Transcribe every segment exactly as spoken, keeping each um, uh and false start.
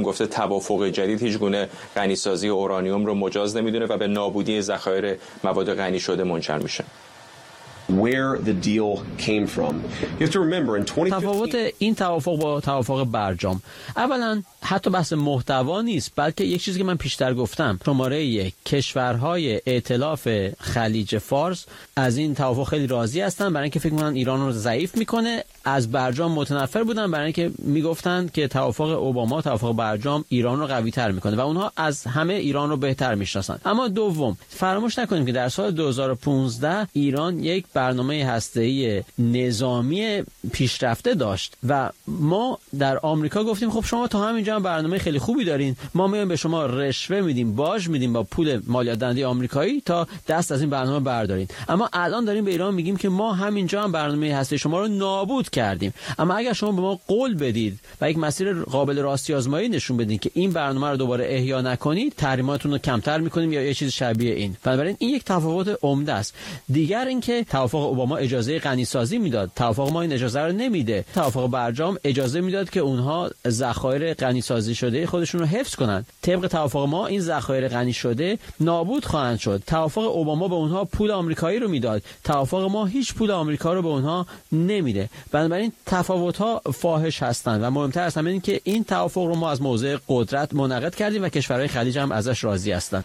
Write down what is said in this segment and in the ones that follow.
گفته توافق جدید هیچ گونه غنیسازی اورانیوم رو مجاز نمیدونه و به نابودی ذخایر مواد غنی شده منجر میشه. Where the deal came from. You have to remember in twenty fifteen تفاوت این توافق با توافق برجام، اولا حتی بحث محتوا نیست، بلکه یک چیزی که من پیشتر گفتم، شماره یک کشورهای ائتلاف خلیج فارس از این توافق خیلی راضی هستن، برای اینکه فکر می‌کنن ایران رو ضعیف میکنه. از برجام متنفر بودن، برای اینکه میگفتن که توافق اوباما، توافق برجام ایران رو قوی تر میکنه و اونها از همه ایران رو بهتر میشناسن. اما دوم، فراموش نکنیم که در سال دو هزار و پانزده ایران یک برنامه هسته‌ای نظامی پیشرفته داشت و ما در آمریکا گفتیم خب شما تا همینجا برنامه خیلی خوبی دارین، ما میایم به شما رشوه میدیم، باج میدیم با پول مالیات دهنده آمریکایی تا دست از این برنامه بردارین. اما الان داریم به ایران میگیم که ما همینجا هم برنامه هسته شما رو نابود کردیم، اما اگر شما به ما قول بدید و یک مسیر قابل راستی آزمایی نشون بدین که این برنامه رو دوباره احیا نکنید، تحریماتون رو کمتر میکنیم یا یه چیز شبیه این. بنابراین این یک تفاوت عمده است. دیگر اینکه توافق اوباما اجازه غنیسازی میداد، توافق ما این اجازه رو نمیده. توافق برجام اجازه میداد که اونها ذخایر غنیسازی شده خودشون رو حفظ کنند. طبق توافق ما این ذخایر غنی شده نابود خواهند شد. توافق اوباما به اونها پول آمریکایی رو میداد، توافق ما هیچ پول آمریکا رو به اونها نمیده. بنابراین تفاوت‌ها فاحش هستند و مهمتر از همه این که این توافق رو ما از موضع قدرت منعقد کردیم و کشورهای خلیج هم ازش راضی هستند.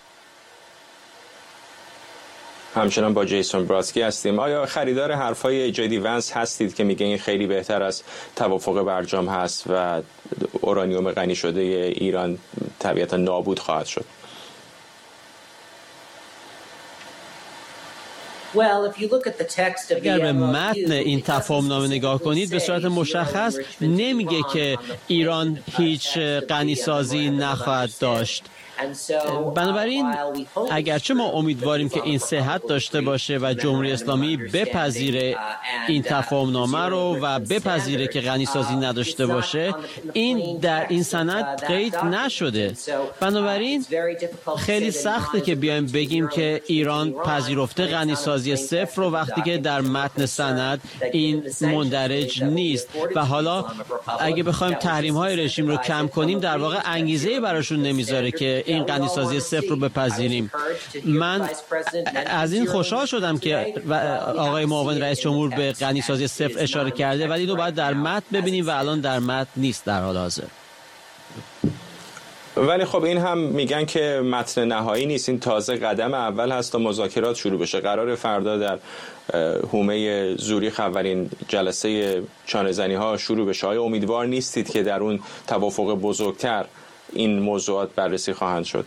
همچنان با جیسون براسکی هستیم. آیا خریدار حرفای جدی ونس هستید که میگه این خیلی بهتر از توافق برجام هست و اورانیوم غنی شده ایران طبیعتا نابود خواهد شد؟ اگر به متن این تفاهم نامه نگاه کنید به صورت مشخص نمیگه که ایران هیچ غنیسازی نخواهد داشت. بنابراین اگرچه ما امیدواریم که این صحت داشته باشه و جمهوری اسلامی بپذیره این تفاهم نامه رو و بپذیره که غنیسازی نداشته باشه، این در این سند قید نشده. بنابراین خیلی سخته که بیایم بگیم که ایران پذیرفته غنیسازی صفر رو وقتی که در متن سند این مندرج نیست. و حالا اگه بخوایم تحریم های رژیم رو کم کنیم در واقع انگیزه براشون نمیذاره که این غنیسازی صفر رو بپذیریم. من از این خوشحال شدم که آقای معاون رئیس جمهور به غنیسازی صفر اشاره کرده، ولی اینو باید در متن ببینیم و الان در متن نیست در حال حاضر. ولی خب این هم میگن که متن نهایی نیست، این تازه قدم اول هست تا مذاکرات شروع بشه. قرار فردا در حومه زوریخ اولین جلسه چانه‌زنی ها شروع بشه. آیا امیدوار نیستید که در اون توافق بزرگتر این موضوعات بررسی خواهند شد؟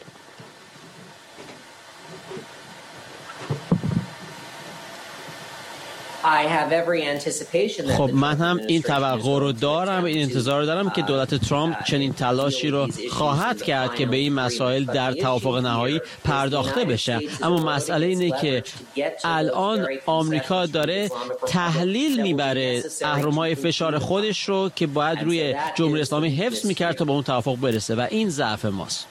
خب من هم این توقع رو دارم، این انتظار رو دارم که دولت ترامپ چنین تلاشی رو خواهد کرد که به این مسائل در توافق نهایی پرداخته بشه. اما مسئله اینه که الان آمریکا داره تحلیل میبره اهرم‌های فشار خودش رو که باید روی جمهوری اسلامی حفظ میکرد تا به اون توافق برسه و این ضعف ماست.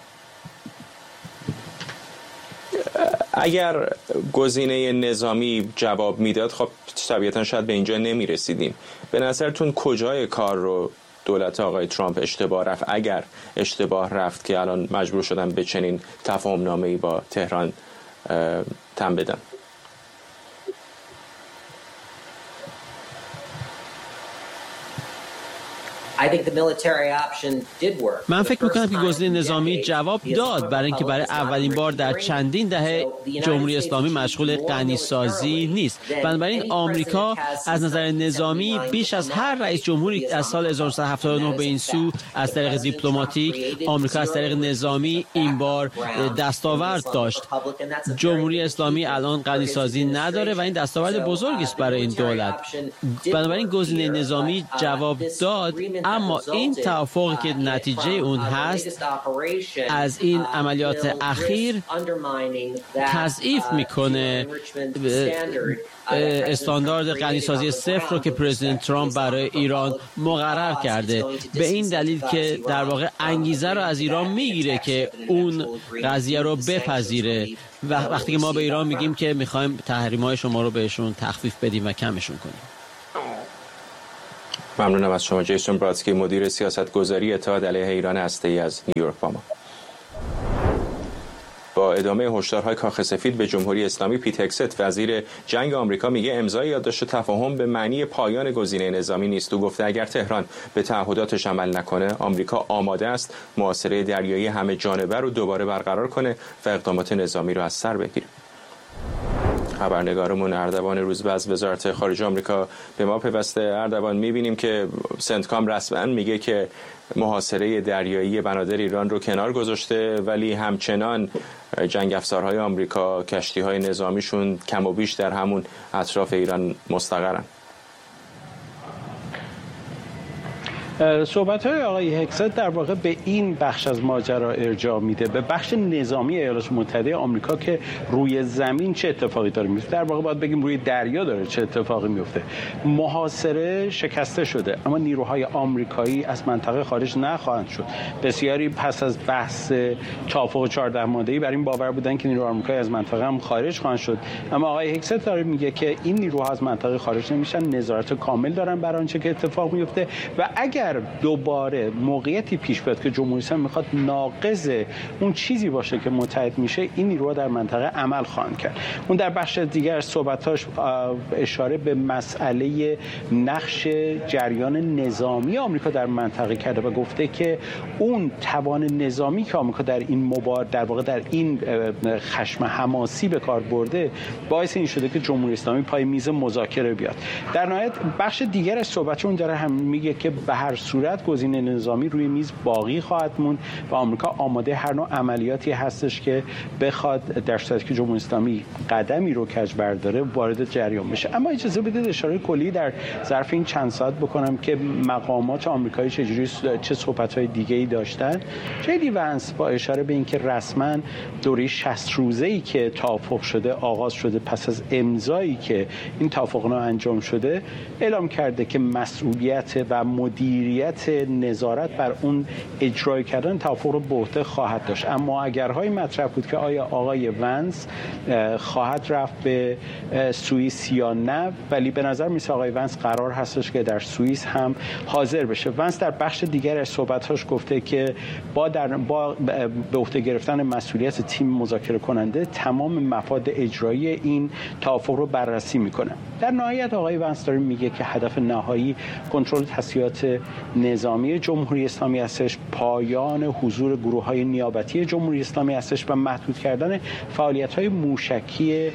اگر گزینه نظامی جواب میداد خب طبیعتا شاید به اینجا نمی رسیدیم. به نظرتون کجای کار رو دولت آقای ترامپ اشتباه رفت، اگر اشتباه رفت که الان مجبور شدن به چنین تفاهم نامه‌ای با تهران تن بدن؟ من فکر میکنم که گزینه نظامی جواب داد، برای اینکه برای اولین بار در چندین دهه جمهوری اسلامی مشغول غنیسازی نیست. بنابراین آمریکا از نظر نظامی بیش از هر رئیس جمهوری از سال هزار و نهصد و هفتاد و نه به این سو از طریق دیپلماتیک، آمریکا از طریق نظامی این بار دستاورد داشت. جمهوری اسلامی الان غنیسازی نداره و این دستاورد بزرگی است برای این دولت. بنابراین گزینه نظامی جواب داد، اما این توافقی که نتیجه اون هست از این عملیات اخیر تضعیف میکنه استاندارد غنیسازی صفر رو که پرزیدنت ترامپ برای ایران مقرر کرده، به این دلیل که در واقع انگیزه رو از ایران میگیره که اون قضیه رو بپذیره. و وقتی که ما به ایران میگیم که میخوایم تحریم‌های شما رو بهشون تخفیف بدیم و کمشون کنیم. ممنونم از شما. جیسون برادسکی، مدیر سیاستگذاری اتحاد علیه ایران هسته‌ای از نیویورک با ما. با ادامه هشدارهای کاخ سفید به جمهوری اسلامی، پیت هگست وزیر جنگ آمریکا میگه امضای یادداشت تفاهم به معنی پایان گزینه نظامی نیست. او گفته اگر تهران به تعهداتش عمل نکنه، آمریکا آماده است محاصره دریایی همه جانبه رو دوباره برقرار کنه و اقدامات نظامی رو از سر بگیره. خبرنگارمون اردوان روزبه از وزارت خارجه آمریکا به ما پیوسته. اردوان، می‌بینیم که سنتکام رسما میگه که محاصره دریایی بنادر ایران رو کنار گذاشته، ولی همچنان جنگ افزارهای آمریکا، کشتی‌های نظامیشون کم و بیش در همون اطراف ایران مستقرن. صحبت‌های آقای هگست در واقع به این بخش از ماجرا ارجاع میده، به بخش نظامی ایالات متحده آمریکا که روی زمین چه اتفاقی داره میفته. در واقع باید بگیم روی دریا داره چه اتفاقی میفته. محاصره شکسته شده، اما نیروهای آمریکایی از منطقه خارج نخواهند شد. بسیاری پس از بحث توافق چهارده ماده‌ای بر این باور بودن که نیروهای آمریکایی از منطقه هم خارج خواهند شد، اما آقای هگست داره میگه که این نیروها از منطقه خارج نمیشن، نظارت کامل دارن بر آنچه که اتفاق میفته و اگر دوباره موقعیتی پیش بیاد که جمهوری اسلامی میخواد ناقض اون چیزی باشه که متحد میشه، این نیروها در منطقه عمل خواهند کرد. اون در بخش دیگر صحبتاش اشاره به مسئله نقش جریان نظامی آمریکا در منطقه کرده و گفته که اون توان نظامی که آمریکا در این مبارزه در واقع در این خشم حماسی به کار برده باعث این شده که جمهوری اسلامی پای میز مذاکره بیاد. در نهایت بخش دیگر از صحبتشون داره هم میگه که به هر صورت گزینه نظامی روی میز باقی خواهد موند و آمریکا آماده هر نوع عملیاتی هستش که بخواد در صورتی که جمهوری اسلامی قدمی رو کج برداره وارد جریان بشه. اما اجازه بدید اشاره کلی در ظرف این چند ساعت بکنم که مقامات آمریکایی چجوری چه صحبت‌های دیگه‌ای داشتن. جی ونس با اشاره به اینکه رسما دوره شصت روزه‌ای که توافق شده آغاز شده، پس از امضایی که این توافقنامه انجام شده، اعلام کرده که مسئولیت و مدیریت نظارت بر اون اجرای کردن توافق رو به عهده خواهد داشت. اما اگرهای مطرح بود که آیا آقای ونس خواهد رفت به سوئیس یا نه، ولی به نظر میاد آقای ونس قرار هستش که در سوئیس هم حاضر بشه. ونس در بخش دیگر از صحبتاش گفته که با در با به عهده گرفتن مسئولیت تیم مذاکره کننده تمام مفاد اجرایی این توافق رو بررسی میکنه. در نهایت آقای ونس داره میگه که هدف نهایی کنترل تسلیحات نظامی جمهوری اسلامی هستش، پایان حضور گروه‌های نیابتی جمهوری اسلامی هستش و محدود کردن فعالیت‌های موشکی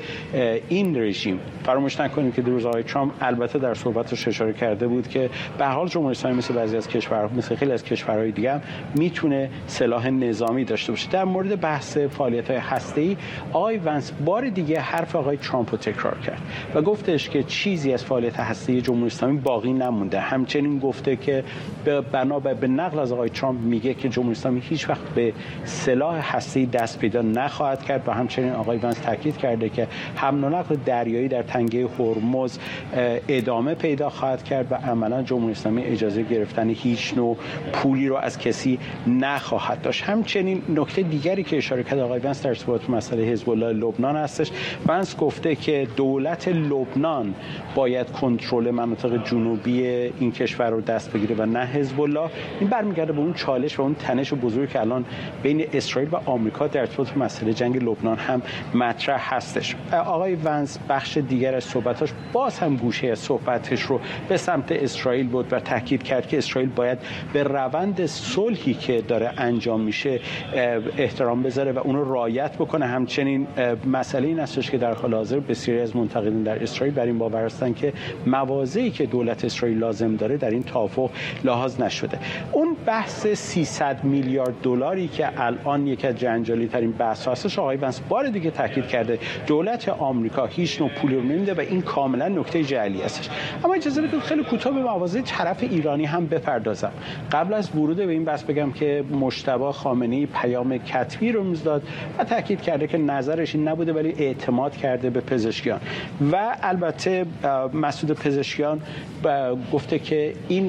این رژیم. فراموش نکنید که دیروز آقای ترامپ البته در صحبتش اشاره کرده بود که به هر حال جمهوری اسلامی مثل بعضی از کشورها، مثل خیلی از کشورهای دیگه هم میتونه سلاح نظامی داشته باشه. در مورد بحث فعالیت‌های هسته‌ای آقای ونس بار دیگه حرف آقای ترامپ رو تکرار کرد و گفتش که چیزی از فعالیت هسته‌ای جمهوری اسلامی باقی نمونده. همچنین گفته که بنا به نقل از آقای ترامپ میگه که جمهوری اسلامی هیچ وقت به سلاح هسته‌ای دست پیدا نخواهد کرد و همچنین آقای ونس تاکید کرده که حمل و نقل دریایی در تنگه هرمز ادامه پیدا خواهد کرد و عملا جمهوری اسلامی اجازه گرفتن هیچ نوع پولی رو از کسی نخواهد داشت. همچنین نکته دیگری که اشاره کرد آقای ونس در ارتباط مسئله حزب الله لبنان هستش. ونس گفته که دولت لبنان باید کنترل مناطق جنوبی این کشور رو دست بگیره و نه حزب الله. این برمیگرده به اون چالش و اون تنش بزرگی که الان بین اسرائیل و آمریکا در ارتباط مسئله جنگ لبنان هم مطرح هستش. آقای ونس بخش دیگر از صحبتاش باز هم گوشه از صحبتش رو به سمت اسرائیل بود و تاکید کرد که اسرائیل باید به روند صلحی که داره انجام میشه احترام بذاره و اون رو رعایت بکنه. همچنین مسئله این هستش که در حال حاضر بسیاری از منتقدین در اسرائیل بر این باور هستند که مواضعی که دولت اسرائیل لازم داره در این توافق لحاظ نشده. اون بحث سیصد میلیارد دلاری که الان یکی از جنجالی ترین بحث هستش، آقای ونس بار دیگه تاکید کرده دولت آمریکا هیچ نوع پولی رو نمیده و این کاملا نکته جعلی هستش. اما اجازه بدید خیلی کوتاه به مواضع طرف ایرانی هم بپردازم. قبل از ورود به این بحث بگم که مجتبی خامنه‌ای پیام کتبی رو می‌داد و تاکید کرده که نظرش این نبوده ولی اعتماد کرده به پزشکیان و البته مسعود پزشکیان گفته که این اتفاق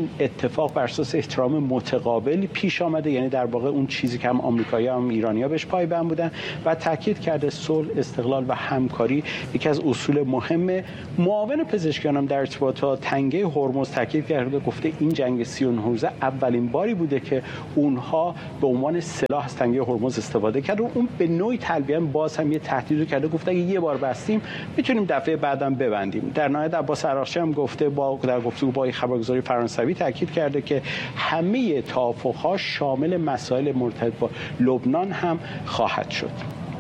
اتفاق بر اساس احترام متقابل پیش آمده، یعنی در واقع اون چیزی که هم آمریکایی‌ها هم ایرانی‌ها بهش پایبند بودن و تاکید کرده صلح، استقلال و همکاری یکی از اصول مهمه. معاون پزشکیان هم در ارتباط با تنگه هرمز تاکید کرده، گفته این جنگ سی و نه روزه اولین باری بوده که اونها به عنوان سلاح از تنگه هرمز استفاده کرد و اون به نوعی تلبیه باز هم یه تهدید کرده، گفته اگه یه بار بستیم میتونیم دفعه بعدم ببندیم. در نهایت عباس عراقچی هم گفته با در گفتگو با خبرگزاری فرانسوی تاکید کرده که همه توافق‌ها شامل مسائل مرتبط با لبنان هم خواهد شد.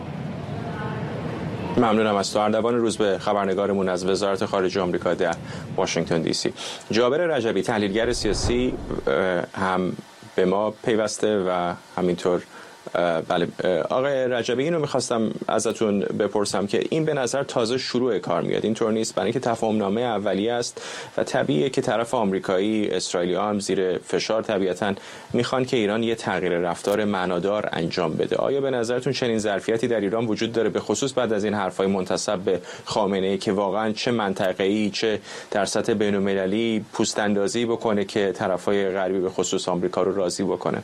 ممنونم از تو. اردوان روزبه، خبرنگارمون از وزارت خارجه آمریکا در واشنگتن دی سی. جابر رجبی، تحلیلگر سیاسی، هم به ما پیوسته و همینطور بله. آقای رجبی، اینو میخواستم ازتون بپرسم که این به نظر تازه شروع کار میاد، اینطور نیست؟ برای اینکه تفاهمنامه اولیه است و طبیعیه که طرف آمریکایی، اسرائیلی‌ها هم زیر فشار طبیعتاً میخوان که ایران یه تغییر رفتار معنادار انجام بده. آیا به نظرتون چنین ظرفیتی در ایران وجود داره، به خصوص بعد از این حرفای منتسب به خامنه‌ای که واقعاً چه منطقه‌ای چه در سطح بین‌المللی پوست‌اندازی بکنه که طرفای غربی به خصوص آمریکا رو راضی بکنه؟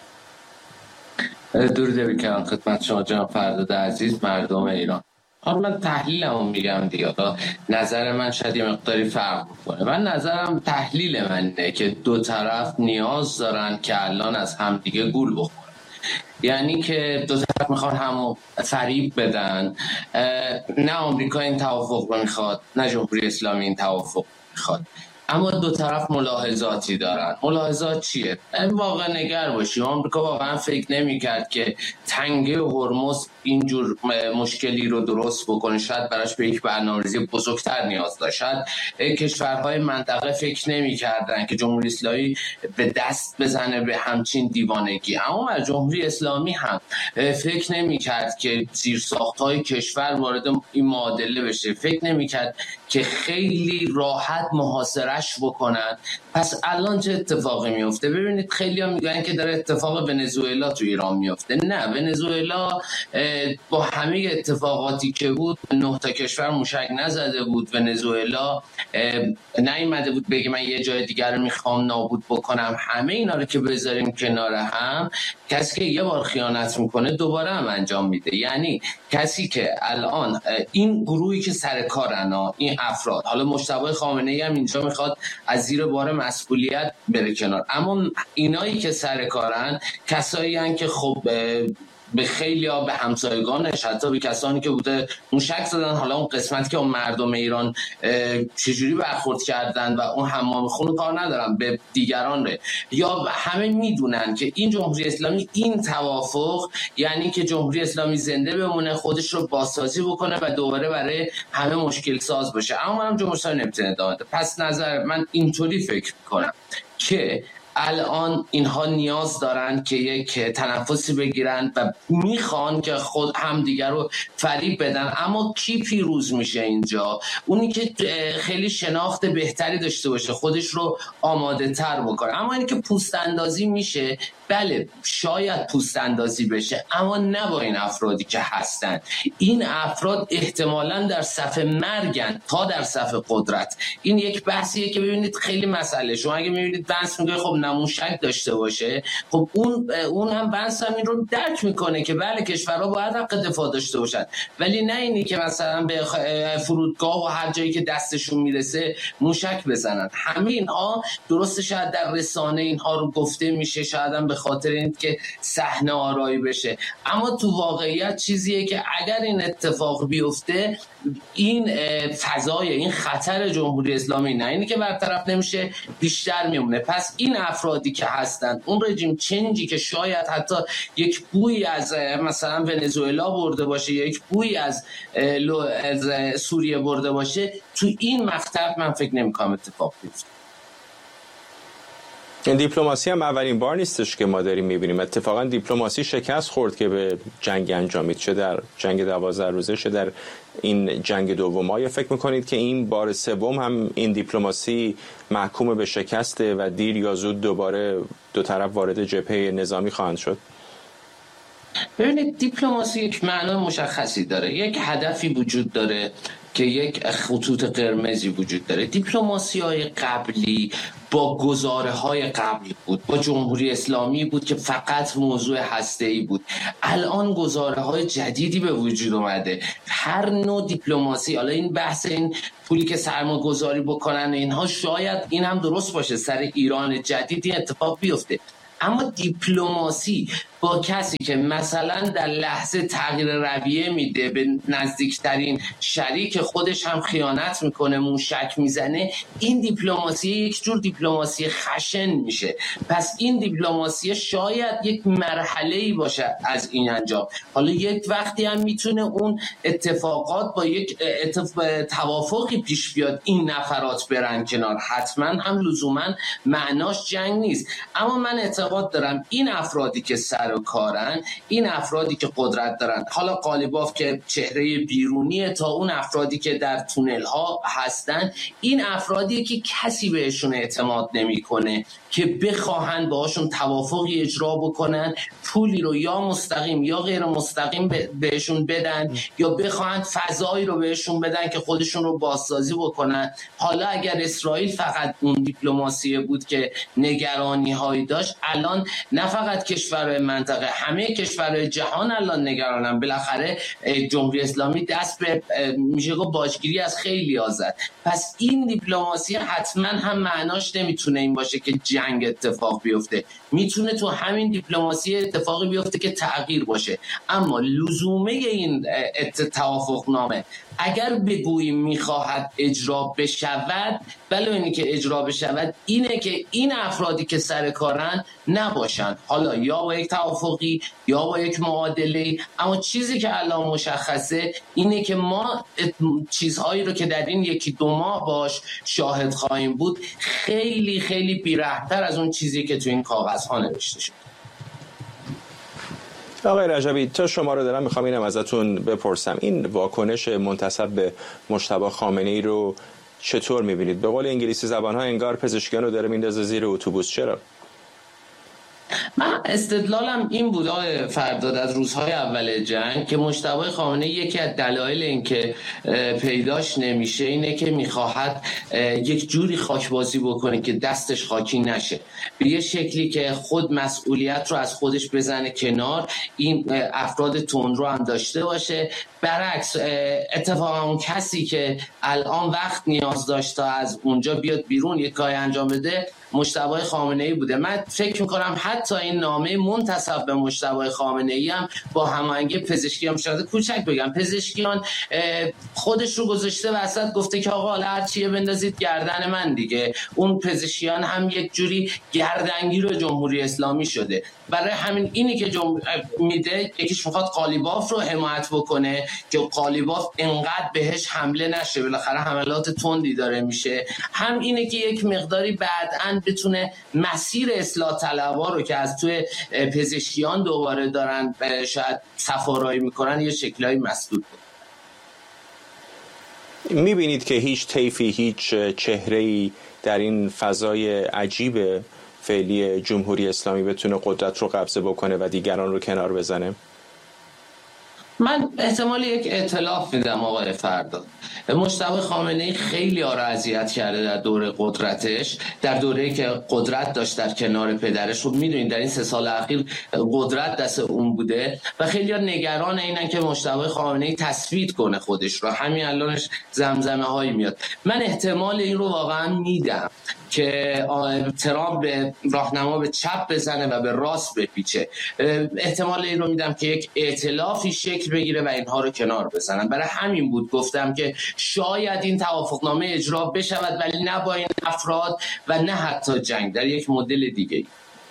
درود بکنم خدمت شما جناب فرداد عزیز، مردم ایران. حالا من تحلیلمو میگم دیگه، نظر من شاید یه مقداری فرق بکنه. من نظرم تحلیل منه که دو طرف نیاز دارن که الان از همدیگه گول بخورن، یعنی که دو طرف میخوان همو فریب بدن. نه آمریکا این توافق رو میخواد، نه جمهوری اسلامی این توافق میخواد، اما دو طرف ملاحظاتی دارن. ملاحظات چیه؟ واقع نگر باشیم. آمریکا واقعا فکر نمی‌کرد که تنگه هرمز اینجور مشکلی رو درست بکنه، شاید براش به یک برنامه‌ریزی بزرگتر نیاز داشت. کشورهای منطقه فکر نمی‌کردن که جمهوری اسلامی به دست بزنه به همچین دیوانگی، اما از جمهوری اسلامی هم فکر نمی‌کرد که زیرساخت‌های کشور وارد این معادله بشه، فکر نمی‌کرد که خیلی راحت محاصره بکنن. پس الان چه اتفاقی میفته؟ ببینید خیلی هم میگن که داره اتفاق ونزوئلا تو ایران میفته. نه، ونزوئلا با همه اتفاقاتی که بود نه تا کشور موشک نزده بود. ونزوئلا نیامده بود بگه من یه جای دیگر رو میخوام نابود بکنم. همه اینا رو که بذاریم کنار هم، کسی که یه بار خیانت میکنه دوباره هم انجام میده. یعنی کسی که الان این گروهی که سر کارن، این افراد، حالا مجتبی خامنه‌ای هم اینجا میخواد از زیر بار مسئولیت بره کنار، اما اینایی که سر کارن کسایی هستن که خب به خیلی ها، به همسایگانش، حتی به کسانی که بوده موشک زدن، حالا اون قسمتی که اون مردم ایران چجوری برخورد کردن و اون حمام خون کار ندارن، به دیگران ره. یا همه میدونن که این جمهوری اسلامی این توافق یعنی که جمهوری اسلامی زنده بمونه، خودش رو بازسازی بکنه و دوباره برای همه مشکل ساز بشه، اما منم جمهوری اسلامی نمیتونه ادامه بده. پس نظر من اینطوری فکر میکنم که الان اینها نیاز دارن که یک تنفسی بگیرن و میخوان که خود هم دیگر رو فریب بدن. اما کی پیروز میشه اینجا؟ اونی که خیلی شناخت بهتری داشته باشه، خودش رو آماده تر بکنه. اما اینی که پوست اندازی میشه، بله شاید پوست اندازی بشه، اما نه با این افرادی که هستن. این افراد احتمالاً در صف مرگن تا در صف قدرت. این یک بحثیه که ببینید خیلی مسئله. شما اگه میبینید بحث میگه خب نموشک داشته باشه، خب اون اون هم بحث هم این رو درک میکنه که بله کشورها باید حق دفاع داشته باشن، ولی نه اینی که مثلا به فرودگاه و هر جایی که دستشون میرسه موشک بزنن. همه اینها درسته شاید در رسانه اینها رو گفته میشه، شاید هم به خاطر این که صحنه آرایی بشه، اما تو واقعیت چیزیه که اگر این اتفاق بیفته، این فضای این خطر جمهوری اسلامی نه اینی که برطرف نمیشه، بیشتر میمونه. پس این افرادی که هستن، اون رژیم چنجی که شاید حتی یک بوی از مثلا ونزوئلا برده باشه، یک بوی از, از سوریه برده باشه، تو این مقطع من فکر نمی‌کنم اتفاق بیفته. این دیپلماسی هم اولین بار نیستش که ما داریم میبینیم. اتفاقا دیپلماسی شکست خورد که به جنگ انجامید، چه در جنگ دوازده روزه چه در این جنگ دوم. آیا فکر میکنید که این بار سوم هم این دیپلماسی محکوم به شکسته و دیر یا زود دوباره دو طرف وارد جبهه نظامی خواهند شد؟ ببینید دیپلماسی یک معنای مشخصی داره، یک هدفی وجود داره که یک خطوط قرمزی وجود داره. دیپلماسی‌های قبلی با گزاره‌های قبلی بود، با جمهوری اسلامی بود که فقط موضوع هسته‌ای بود. الان گزاره‌های جدیدی به وجود اومده. هر نوع دیپلماسی، حالا این بحث این پولی که سرمایه‌گذاری بکنن اینها شاید این هم درست باشه، سر ایران جدیدی اتفاق بیفته، اما دیپلماسی با کسی که مثلا در لحظه تغییر رویه میده به نزدیکترین شریک خودش هم خیانت میکنه، موشک میزنه، این دیپلماسی یک جور دیپلماسی خشن میشه. پس این دیپلماسی شاید یک مرحله‌ای باشه از این انجام. حالا یک وقتی هم میتونه اون اتفاقات با یک اتفاق توافقی پیش بیاد، این نفرات برن کنار، حتما هم لزوما معناش جنگ نیست. اما من اعتقاد دارم این افرادی که سر و کارن، این افرادی که قدرت دارن، حالا قالیباف که چهره بیرونیه تا اون افرادی که در تونل ها هستن، این افرادی که کسی بهشون اعتماد نمیکنه که بخواهن باهاشون توافقی اجرا بکنن، پولی رو یا مستقیم یا غیر مستقیم بهشون بدن، یا بخواهن فضایی رو بهشون بدن که خودشون رو بازسازی بکنن. حالا اگر اسرائیل فقط اون دیپلماسی بود که نگرانی هایی داشت، الان نه فقط کشورهای منطقه، همه کشورهای جهان الان نگرانن. بالاخره جمهوری اسلامی دست به میشه گفت باجگیری از خیلی ها زد. پس این دیپلماسی حتما هم معناش نمیتونه این باشه که جنگ اتفاق بیفته، میتونه تو همین دیپلماسی اتفاقی بیفته که تغییر باشه. اما لزومه این توافقنامه اگر بگوییم میخواهد اجرا بشود، بله اینی که اجرا بشود اینه که این افرادی که سر کارن نباشن، حالا یا با یک توافقی یا با یک معادله. اما چیزی که الان مشخصه اینه که ما چیزهایی رو که در این یکی دو ماه باش شاهد خواهیم بود خیلی خیلی بی‌رحم‌تر از اون چیزی که تو این کاغذها نوشته شد. آقای رجبی، تا شما رو دارم میخوام اینم ازتون بپرسم، این واکنش منتسب به مجتبی خامنه‌ای رو چطور میبینید؟ به قول انگلیسی زبان‌ها انگار پزشکیان رو داره میندازه زیر اتوبوس. چرا؟ من استدلالم این بود آقای فرداد از روزهای اول جنگ که مجتبی خامنه‌ای یکی از دلایل این که پیداش نمیشه اینه که میخواهد یک جوری خاکبازی بکنه که دستش خاکی نشه، به یه شکلی که خود مسئولیت رو از خودش بزنه کنار، این افراد تندرو هم داشته باشه. برعکس اتفاقا اون کسی که الان وقت نیاز داشت تا از اونجا بیاد بیرون یک کاری انجام بده مجتبی خامنه‌ای بوده. من فکر میکنم حتی این نامه منتسب به مجتبی خامنه‌ای هم با هماهنگی پزشکیان شده. کوچک بگم پزشکیان خودش رو گذاشته وسط، گفته که آقا هر چیه بندازید گردن من دیگه. اون پزشکیان هم یک جوری گردنگیر جمهوری اسلامی شده. برای همین اینی که جمهور میده، یکیش میخواد قالیباف رو حمایت بکنه که قالیباف انقدر بهش حمله نشه، بالاخره حملات تندی داره میشه. هم اینه که یک مقداری بعداً بتونه مسیر اصلاح طلبها رو که از توی پزشکیان دوباره دارن شاید سفارایی میکنن یه شکلایی مسدود کنه. میبینید که هیچ طیفی، هیچ چهره‌ای در این فضای عجیب فعلی جمهوری اسلامی بتونه قدرت رو قبضه بکنه و دیگران رو کنار بزنه؟ من احتمال یک ائتلاف میدم آقای فرداد. مجتبی خامنه‌ای خیلی ها را اذیت کرده در دوره قدرتش، در دوره‌ای که قدرت داشت در کنار پدرش. رو میدونید در این سه سال اخیر قدرت دست اون بوده و خیلی ها نگران اینن که مجتبی خامنه‌ای تثبیت کنه خودش رو. همین الانش زمزمه هایی میاد. من احتمال این رو واقعا میدم که ترامپ به راهنما به چپ بزنه و به راست بپیچه. احتمال این رو میدم که یک ائتلافی شکل بگیره و اینها رو کنار بزنن. برای همین بود گفتم که شاید این توافقنامه اجرا بشود، ولی نه با این افراد و نه حتی جنگ، در یک مدل دیگه.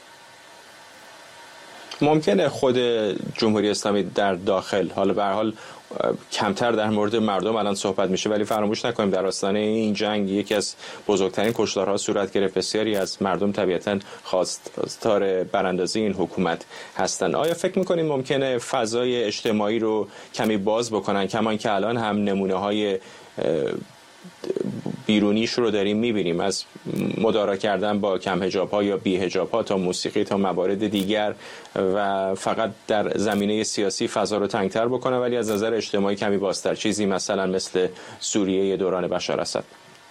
ممکنه خود جمهوری اسلامی در داخل، حالا به هر حال کمتر در مورد مردم الان صحبت میشه، ولی فراموش نکنیم در آستانه این جنگ یکی از بزرگترین کشتارها صورت گرفت. بسیاری از مردم طبیعتاً خواستار براندازی این حکومت هستند. آیا فکر میکنید ممکنه فضای اجتماعی رو کمی باز بکنن، کمان که الان هم نمونه های بیرونیش رو داریم میبینیم، از مدارا کردن با کم حجاب ها یا بی حجاب ها تا موسیقی تا موارد دیگر، و فقط در زمینه سیاسی فضا رو تنگتر بکنه ولی از نظر اجتماعی کمی بازتر، چیزی مثلا مثل سوریه دوران بشار اسد.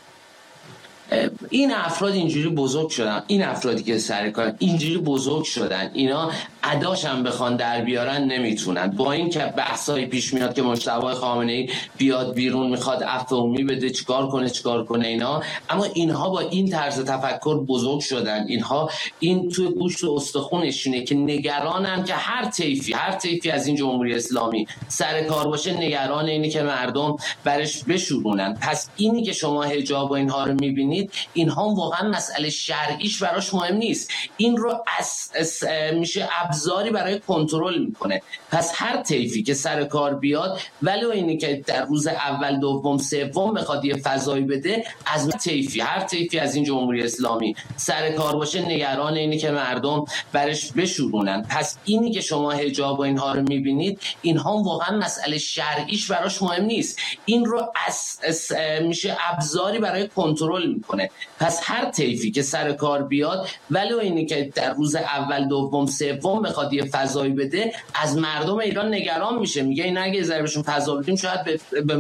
این افراد اینجوری بزرگ شدن، این افرادی که سر کار اینجوری بزرگ شدن، اینا اداش هم بخوان در بیارن نمیتونن. با این که بحثای پیش میاد که مجتبی خامنه‌ای بیاد بیرون میخواد عفو عمومی بده، چیکار کنه چیکار کنه اینا، اما اینها با این طرز تفکر بزرگ شدن، اینها این توی گوشت و استخونشونه که نگرانن که هر طیفی هر طیفی از این جمهوری اسلامی سر کار باشه، نگران اینه که مردم برش بشورونن. پس اینی که شما حجاب و اینها رو میبینید، اینها واقعا مسئله شرعیش براش مهم نیست، این رو از, از میشه ابزاری برای کنترل میکنه. پس هر طیفی که سر کار بیاد، ولو اینی که در روز اول دوم سوم بخواد یه فضایی بده، از طیفی هر طیفی از این جمهوری اسلامی سر کار باشه، نگران اینه که مردم برش بشورونن. پس اینی که شما حجاب و اینها رو میبینید، اینها واقعا مسئله شرعیش براش مهم نیست، این رو از, از میشه ابزاری برای کنترل میکنه. پس هر طیفی که سر کار بیاد، ولو اینی که در روز اول دوم سوم بخواد یه فضایی بده، از مردم ایران نگران میشه، میگه این اگه ذره بهشون فضا بدیم شاید به